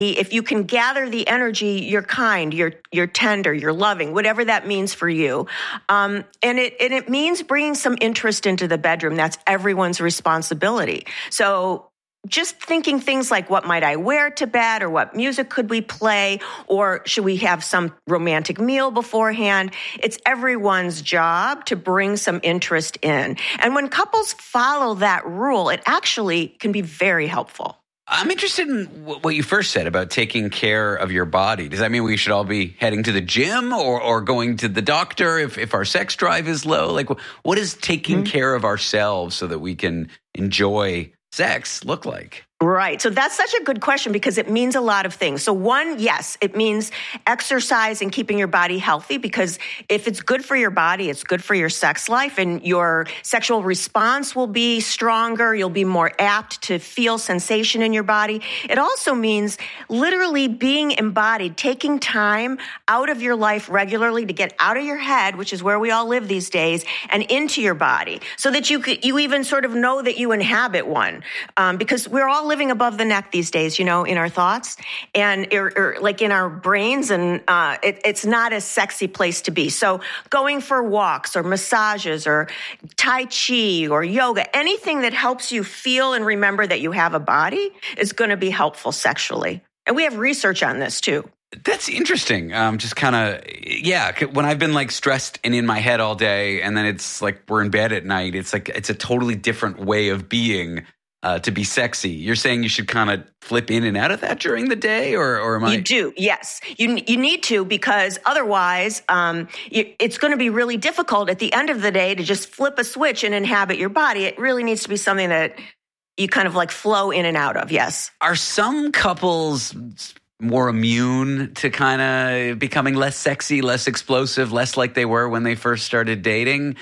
If you can gather the energy, you're kind, you're tender, you're loving, whatever that means for you. And it means bringing some interest into the bedroom. That's everyone's responsibility. So just thinking things like, what might I wear to bed, or what music could we play, or should we have some romantic meal beforehand? It's everyone's job to bring some interest in. And when couples follow that rule, it actually can be very helpful. I'm interested in what you first said about taking care of your body. Does that mean we should all be heading to the gym or going to the doctor if our sex drive is low? Like, what is taking care of ourselves so that we can enjoy sex look like? Right. So that's such a good question because it means a lot of things. So one, yes, it means exercise and keeping your body healthy, because if it's good for your body, it's good for your sex life, and your sexual response will be stronger. You'll be more apt to feel sensation in your body. It also means literally being embodied, taking time out of your life regularly to get out of your head, which is where we all live these days, and into your body, so that you even sort of know that you inhabit one, because we're all living above the neck these days, in our thoughts and or like in our brains, and it's not a sexy place to be. So going for walks or massages or Tai Chi or yoga, anything that helps you feel and remember that you have a body is going to be helpful sexually. And we have research on this too. That's interesting. Just kind of, when I've been like stressed and in my head all day, and then it's like we're in bed at night, it's like it's a totally different way of being. To be sexy. You're saying you should kind of flip in and out of that during the day, or am I? You do, yes. You need to, because otherwise it's going to be really difficult at the end of the day to just flip a switch and inhabit your body. It really needs to be something that you kind of like flow in and out of, yes. Are some couples more immune to kind of becoming less sexy, less explosive, less like they were when they first started dating?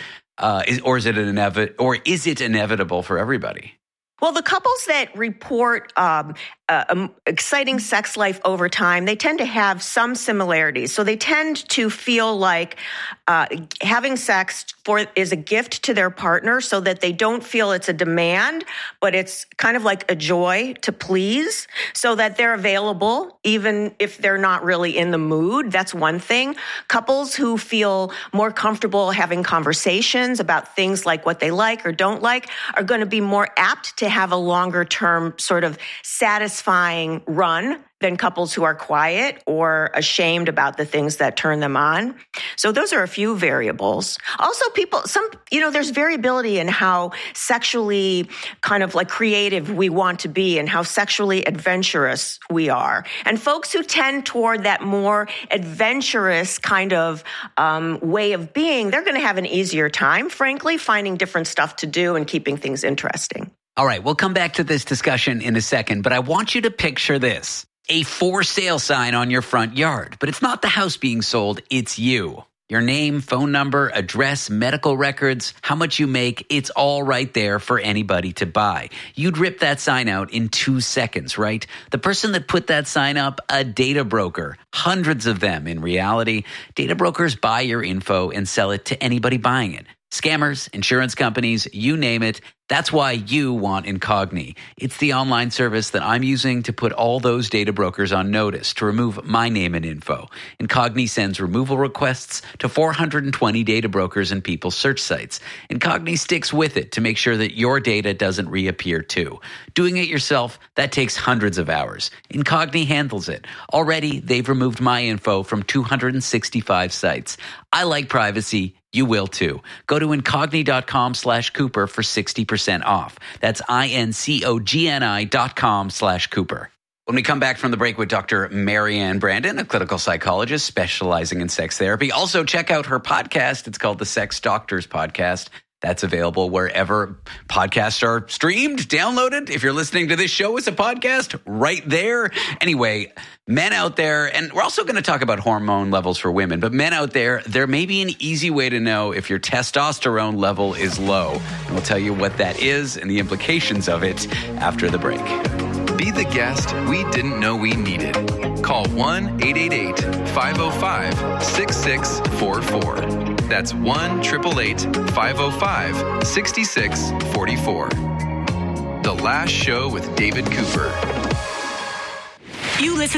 Is it inevitable for everybody? Well, the couples that report exciting sex life over time, they tend to have some similarities. So they tend to feel like having sex is a gift to their partner, so that they don't feel it's a demand, but it's kind of like a joy to please, so that they're available even if they're not really in the mood. That's one thing. Couples who feel more comfortable having conversations about things like what they like or don't like are going to be more apt to have a longer term sort of satisfying run than couples who are quiet or ashamed about the things that turn them on. So those are a few variables. Also, there's variability in how sexually kind of like creative we want to be and how sexually adventurous we are. And folks who tend toward that more adventurous kind of way of being, they're going to have an easier time, frankly, finding different stuff to do and keeping things interesting. All right, we'll come back to this discussion in a second, but I want you to picture this. A for sale sign on your front yard, but it's not the house being sold, it's you. Your name, phone number, address, medical records, how much you make, it's all right there for anybody to buy. You'd rip that sign out in 2 seconds, right? The person that put that sign up, a data broker. Hundreds of them in reality. Data brokers buy your info and sell it to anybody buying it. Scammers, insurance companies, you name it. That's why you want Incogni. It's the online service that I'm using to put all those data brokers on notice to remove my name and info. Incogni sends removal requests to 420 data brokers and people's search sites. Incogni sticks with it to make sure that your data doesn't reappear too. Doing it yourself, that takes hundreds of hours. Incogni handles it. Already, they've removed my info from 265 sites. I like privacy. You will too. Go to Incogni.com/Cooper for 60% off. That's INCOGNI.com/Cooper. When we come back from the break with Dr. Marianne Brandon, a clinical psychologist specializing in sex therapy. Also, check out her podcast. It's called the Sex Doctors Podcast. That's available wherever podcasts are streamed, downloaded. If you're listening to this show as a podcast, right there. Anyway, men out there, and we're also going to talk about hormone levels for women, but men out there, there may be an easy way to know if your testosterone level is low. And we'll tell you what that is and the implications of it after the break. Be the guest we didn't know we needed. Call 1-888-505-6644. That's 1-888-505-6644. The Last Show with David Cooper. You listen